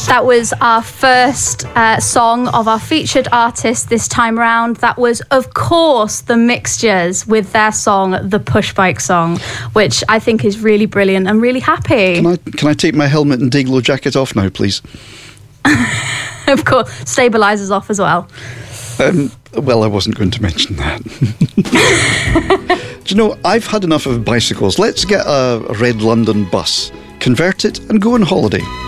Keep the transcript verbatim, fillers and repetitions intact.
That was our first uh, song of our featured artist this time round. That was, of course, the Mixtures with their song, The Push Bike Song, which I think is really brilliant. I'm really happy. Can I, can I take my helmet and Dayglow jacket off now, please? Of course, stabilisers off as well. Um, well, I wasn't going to mention that. Do you know, I've had enough of bicycles. Let's get a red London bus, convert it and go on holiday.